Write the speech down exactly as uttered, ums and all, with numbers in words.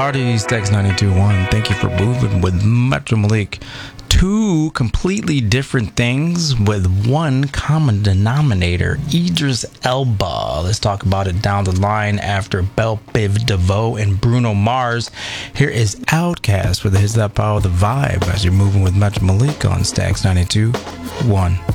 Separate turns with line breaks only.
Artie Stacks ninety-two point one. Thank you for moving with Metro Malik. Two completely different things with one common denominator. Idris Elba. Let's talk about it down the line after Belle Biv DeVoe and Bruno Mars. Here is Outkast with His That Power, the Vibe, as you're moving with Metro Malik on Stacks ninety-two point one.